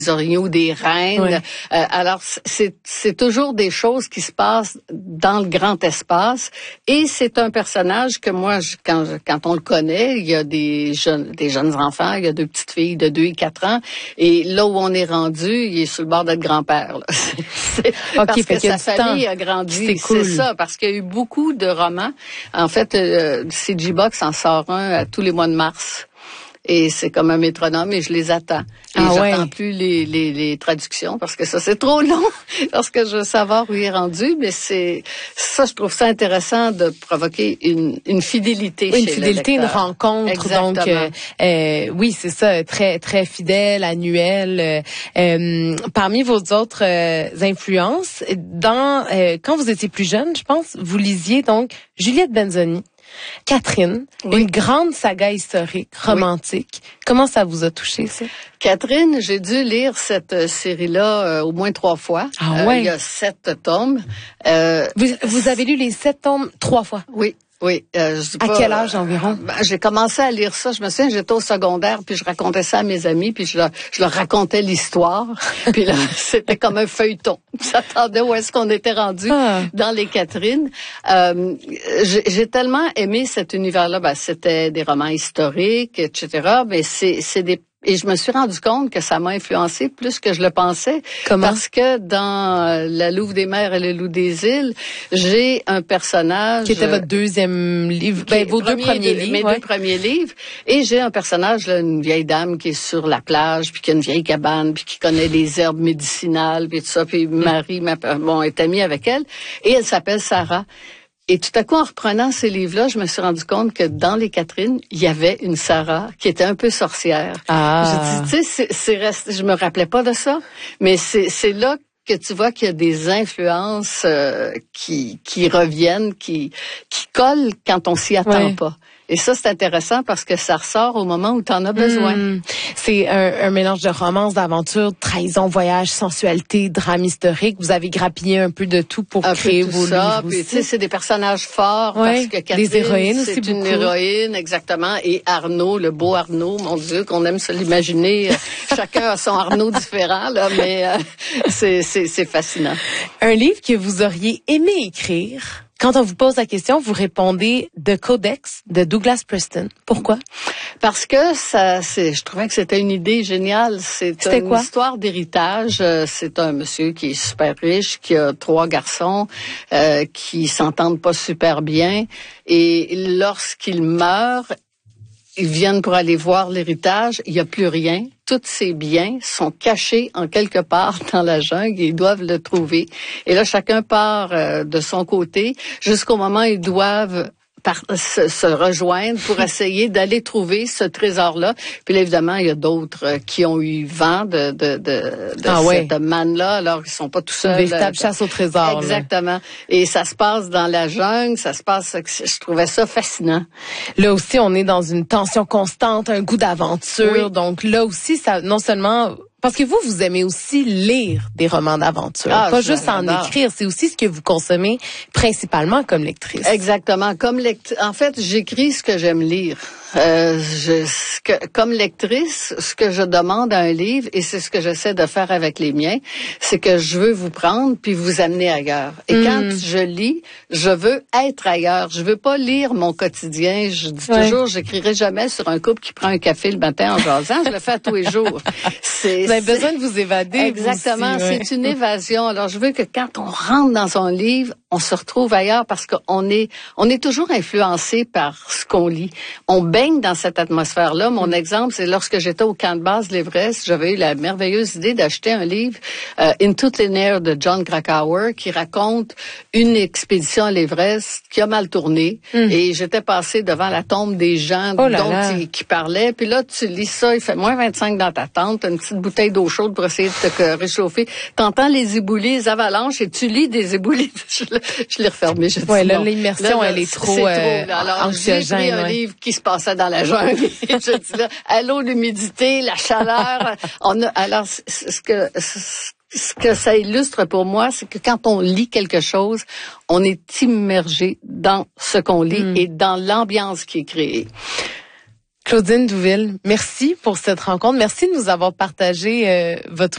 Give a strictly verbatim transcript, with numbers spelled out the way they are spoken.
orignaux, des reines. Ouais. Euh, alors, c'est, c'est toujours des choses qui se passent dans le grand espace. Et c'est un personnage que moi, je, quand, quand on le connaît, il y a des jeunes, des jeunes enfants, il y a deux petites filles de deux et quatre ans. Et là où on est rendu, il est sur le bord d'être grand-père. Là. C'est, c'est okay, parce que sa famille a grandi. C'est cool. C'est ça, parce qu'il y a eu beaucoup de romans. En fait, euh, C G Box en sort un à tous les mois de mars. Et c'est comme un métronome et je les attends. Et ah j'attends ouais. plus les, les, les traductions parce que ça, c'est trop long. Parce que je veux savoir où il est rendu. Mais c'est ça, je trouve ça intéressant de provoquer une, une fidélité oui, chez une fidélité, le lecteur. une rencontre. Exactement. Donc, euh, euh, oui, c'est ça, très très fidèle, annuel. Euh, euh, parmi vos autres euh, influences, dans euh, quand vous étiez plus jeune, je pense, vous lisiez donc Juliette Benzoni. Catherine, oui. Une grande saga historique, romantique. Oui. Comment ça vous a touché, ça? Catherine, j'ai dû lire cette série-là euh, au moins trois fois. Ah ouais? Euh, il y a sept tomes. Euh, vous, vous avez lu les sept tomes trois fois? Oui. Oui. Euh, je dis pas, à quel âge environ? Ben, j'ai commencé à lire ça. Je me souviens, j'étais au secondaire, puis je racontais ça à mes amis, puis je leur, je leur racontais l'histoire. Puis là, c'était comme un feuilleton. J'attendais où est-ce qu'on était rendu ah. dans les Catherines. Euh, j'ai, j'ai tellement aimé cet univers-là. Ben, c'était des romans historiques, et cetera. Mais c'est, c'est des Et je me suis rendu compte que ça m'a influencé plus que je le pensais. Comment? Parce que dans La Louve des mers et Le Loup des îles, j'ai un personnage... Qui était votre deuxième livre, ben, vos premier, deux premiers de, livres. Mes ouais. deux premiers livres. Et j'ai un personnage, là, une vieille dame qui est sur la plage, puis qui a une vieille cabane, puis qui connaît les herbes médicinales, puis tout ça. Puis Marie, ma, bon, est amie avec elle. Et elle s'appelle Sarah. Et tout à coup, en reprenant ces livres-là, je me suis rendu compte que dans les Catherines, il y avait une Sarah qui était un peu sorcière. Ah. Je dis, tu sais, c'est, c'est resté, je me rappelais pas de ça, mais c'est, c'est là que tu vois qu'il y a des influences euh, qui, qui reviennent, qui, qui collent quand on s'y attend ouais. pas. Et ça, c'est intéressant parce que ça ressort au moment où tu en as besoin. Mmh. C'est un, un mélange de romance, d'aventure, trahison, voyage, sensualité, drame historique. Vous avez grappillé un peu de tout pour un créer peu tout vos ça. livres Puis, aussi. Tu sais, c'est des personnages forts ouais. parce que Catherine, des héroïnes aussi c'est beaucoup. Une héroïne, exactement. Et Arnaud, le beau Arnaud, mon Dieu, qu'on aime se l'imaginer. Chacun a son Arnaud différent, là, mais euh, c'est, c'est, c'est fascinant. Un livre que vous auriez aimé écrire? Quand on vous pose la question, vous répondez The Codex de Douglas Preston. Pourquoi? Parce que ça, c'est, je trouvais que c'était une idée géniale. C'est c'était une quoi? histoire d'héritage. C'est un monsieur qui est super riche, qui a trois garçons, euh, qui s'entendent pas super bien. Et lorsqu'il meurt, ils viennent pour aller voir l'héritage. Il n'y a plus rien. Tous ces biens sont cachés en quelque part dans la jungle et ils doivent le trouver. Et là, chacun part euh, de son côté jusqu'au moment où ils doivent par, se, se rejoindre pour essayer d'aller trouver ce trésor-là. Puis là, évidemment, il y a d'autres euh, qui ont eu vent de, de, de, de ah cette ouais. manne-là, alors qu'ils sont pas tout seuls. Une véritable chasse au trésor. Exactement. Là. Et ça se passe dans la jungle, ça se passe, je trouvais ça fascinant. Là aussi, on est dans une tension constante, un goût d'aventure. Oui. Donc là aussi, ça, non seulement... Parce que vous, vous aimez aussi lire des romans d'aventure. Ah, pas juste en écrire, c'est aussi ce que vous consommez principalement comme lectrice. Exactement. Comme lect... En fait, j'écris ce que j'aime lire. Euh, je, ce que, comme lectrice, ce que je demande à un livre, et c'est ce que j'essaie de faire avec les miens, c'est que je veux vous prendre puis vous amener ailleurs. Et mmh. quand je lis, je veux être ailleurs. Je veux pas lire mon quotidien. Je dis ouais. toujours, j'écrirai jamais sur un couple qui prend un café le matin en jasant. Je le fais à tous les jours. C'est, vous avez c'est... besoin de vous évader. Exactement. Vous aussi, ouais. C'est une évasion. Alors, je veux que quand on rentre dans son livre, on se retrouve ailleurs parce qu'on est, on est toujours influencé par ce qu'on lit. On baigne dans cette atmosphère-là. Mon mmh. exemple, c'est lorsque j'étais au camp de base de l'Everest, j'avais eu la merveilleuse idée d'acheter un livre, euh, Into Thin Air de John Krakauer, qui raconte une expédition à l'Everest qui a mal tourné. Mmh. Et j'étais passée devant la tombe des gens oh là dont là. Ils, qui parlaient. Puis là, tu lis ça, il fait moins vingt-cinq dans ta tente, une petite bouteille d'eau chaude pour essayer de te réchauffer. T'entends les éboulis, les avalanches, et tu lis des éboulis. Je l'ai refermé. Je ouais, dis, là, bon, l'immersion, là, elle est trop, c'est euh, trop. Alors, j'ai pris un ouais. livre qui se passait dans la jungle. Et je dis là, allô, l'humidité, la chaleur. On a, alors, ce que, ce que ça illustre pour moi, c'est que quand on lit quelque chose, on est immergé dans ce qu'on lit mm. et dans l'ambiance qui est créée. Claudine Douville, merci pour cette rencontre. Merci de nous avoir partagé euh, votre